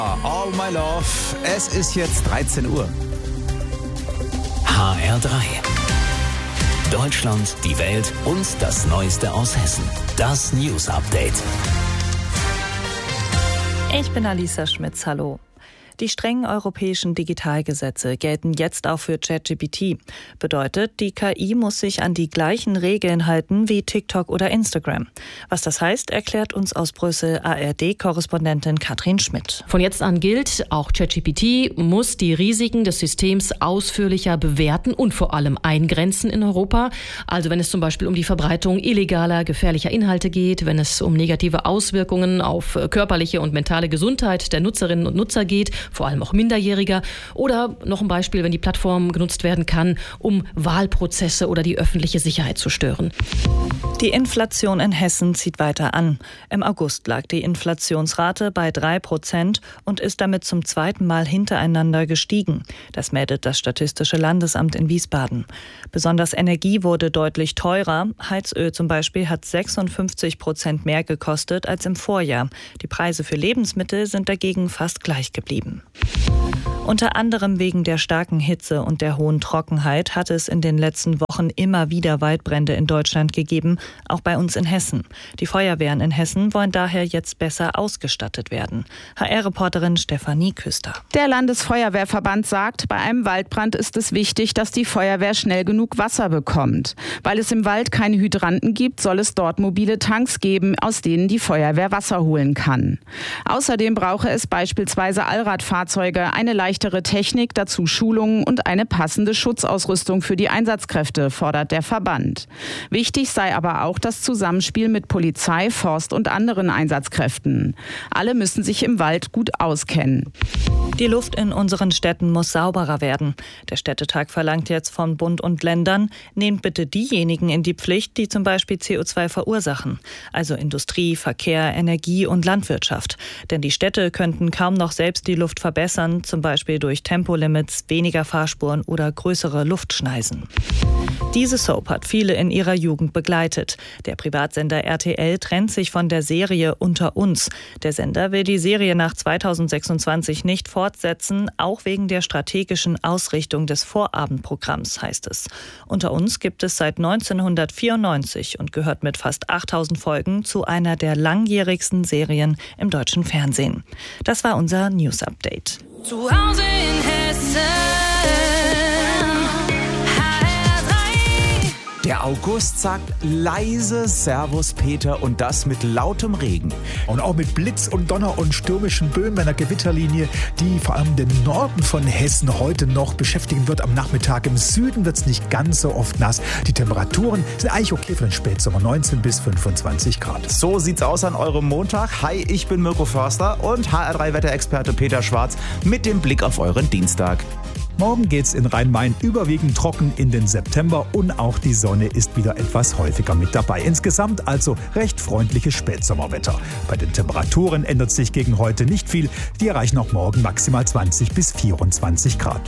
All My Love. Es ist jetzt 13 Uhr. HR3. Deutschland, die Welt und das Neueste aus Hessen. Das News Update. Ich bin Alisa Schmitz, hallo. Die strengen europäischen Digitalgesetze gelten jetzt auch für ChatGPT. Bedeutet, die KI muss sich an die gleichen Regeln halten wie TikTok oder Instagram. Was das heißt, erklärt uns aus Brüssel ARD-Korrespondentin Katrin Schmidt. Von jetzt an gilt, auch ChatGPT muss die Risiken des Systems ausführlicher bewerten und vor allem eingrenzen in Europa. Also wenn es zum Beispiel um die Verbreitung illegaler, gefährlicher Inhalte geht, wenn es um negative Auswirkungen auf körperliche und mentale Gesundheit der Nutzerinnen und Nutzer geht, vor allem auch Minderjähriger. Oder noch ein Beispiel, wenn die Plattform genutzt werden kann, um Wahlprozesse oder die öffentliche Sicherheit zu stören. Die Inflation in Hessen zieht weiter an. Im August lag die Inflationsrate bei 3% und ist damit zum zweiten Mal hintereinander gestiegen. Das meldet das Statistische Landesamt in Wiesbaden. Besonders Energie wurde deutlich teurer. Heizöl zum Beispiel hat 56% mehr gekostet als im Vorjahr. Die Preise für Lebensmittel sind dagegen fast gleich geblieben. Unter anderem wegen der starken Hitze und der hohen Trockenheit hat es in den letzten Wochen immer wieder Waldbrände in Deutschland gegeben, auch bei uns in Hessen. Die Feuerwehren in Hessen wollen daher jetzt besser ausgestattet werden. HR-Reporterin Stefanie Küster. Der Landesfeuerwehrverband sagt, bei einem Waldbrand ist es wichtig, dass die Feuerwehr schnell genug Wasser bekommt. Weil es im Wald keine Hydranten gibt, soll es dort mobile Tanks geben, aus denen die Feuerwehr Wasser holen kann. Außerdem brauche es beispielsweise Allradfahrzeuge, eine leichtere Technik, dazu Schulungen und eine passende Schutzausrüstung für die Einsatzkräfte, fordert der Verband. Wichtig sei aber auch das Zusammenspiel mit Polizei, Forst und anderen Einsatzkräften. Alle müssen sich im Wald gut auskennen. Die Luft in unseren Städten muss sauberer werden. Der Städtetag verlangt jetzt von Bund und Ländern, nehmt bitte diejenigen in die Pflicht, die zum Beispiel CO2 verursachen. Also Industrie, Verkehr, Energie und Landwirtschaft. Denn die Städte könnten kaum noch selbst die Luft verbessern, zum Beispiel durch Tempolimits, weniger Fahrspuren oder größere Luftschneisen. Diese Soap hat viele in ihrer Jugend begleitet. Der Privatsender RTL trennt sich von der Serie Unter uns. Der Sender will die Serie nach 2026 nicht fortsetzen, auch wegen der strategischen Ausrichtung des Vorabendprogramms, heißt es. Unter uns gibt es seit 1994 und gehört mit fast 8000 Folgen zu einer der langjährigsten Serien im deutschen Fernsehen. Das war unser News Update. Zu Hause in Hessen. Der August sagt leise Servus Peter und das mit lautem Regen. Und auch mit Blitz und Donner und stürmischen Böen einer Gewitterlinie, die vor allem den Norden von Hessen heute noch beschäftigen wird. Am Nachmittag im Süden wird es nicht ganz so oft nass. Die Temperaturen sind eigentlich okay für den Spätsommer, 19 bis 25 Grad. So sieht's aus an eurem Montag. Hi, ich bin Mirko Förster und HR3-Wetterexperte Peter Schwarz mit dem Blick auf euren Dienstag. Morgen geht's in Rhein-Main überwiegend trocken in den September und auch die Sonne ist wieder etwas häufiger mit dabei. Insgesamt also recht freundliches Spätsommerwetter. Bei den Temperaturen ändert sich gegen heute nicht viel. Die erreichen auch morgen maximal 20 bis 24 Grad.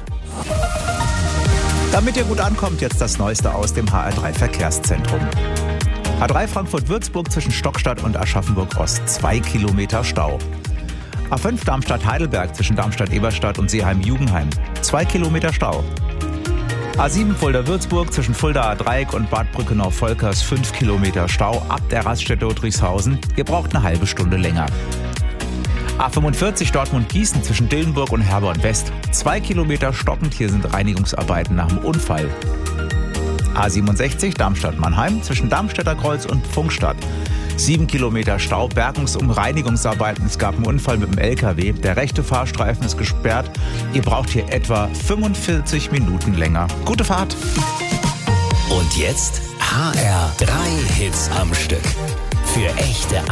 Damit ihr gut ankommt, jetzt das Neueste aus dem HR3 Verkehrszentrum. A3 Frankfurt-Würzburg zwischen Stockstadt und Aschaffenburg-Ost, 2 Kilometer Stau. A5 Darmstadt-Heidelberg zwischen Darmstadt-Eberstadt und Seeheim-Jugenheim, 2 Kilometer Stau. A7 Fulda-Würzburg zwischen Fulda-Dreieck und Bad Brückenau-Volkers, 5 Kilometer Stau ab der Raststätte Ludwigshausen. Ihr braucht eine halbe Stunde länger. A45 Dortmund-Gießen zwischen Dillenburg und Herborn-West, 2 Kilometer stockend. Hier sind Reinigungsarbeiten nach dem Unfall. A67 Darmstadt-Mannheim zwischen Darmstädter Kreuz und Pfungstadt. 7 Kilometer Stau, Reinigungsarbeiten. Es gab einen Unfall mit dem LKW. Der rechte Fahrstreifen ist gesperrt. Ihr braucht hier etwa 45 Minuten länger. Gute Fahrt! Und jetzt HR3 Hits am Stück. Für echte